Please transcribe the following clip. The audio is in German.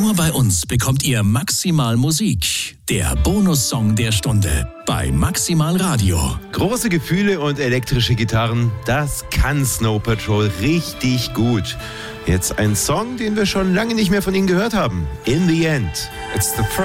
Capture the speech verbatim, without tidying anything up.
Nur bei uns bekommt ihr Maximal Musik, der Bonussong der Stunde bei Maximal Radio. Große Gefühle und elektrische Gitarren, das kann Snow Patrol richtig gut. Jetzt ein Song, den wir schon lange nicht mehr von ihnen gehört haben. In the End. It's the